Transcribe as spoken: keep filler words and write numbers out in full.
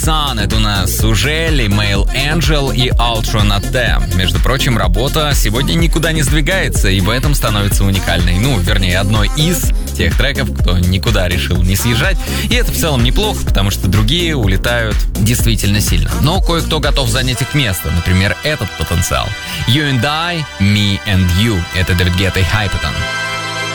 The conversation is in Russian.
Sun, это у нас Ужели, Male Angel и Ultra Natte. Между прочим, работа сегодня никуда не сдвигается, и в этом становится уникальной. Ну, вернее, одной из тех треков, кто никуда решил не съезжать. И это в целом неплохо, потому что другие улетают действительно сильно. Но кое-кто готов занять их место, например, этот потенциал. You and I, Me and You. Это Дэвид Гетта и Hypaton.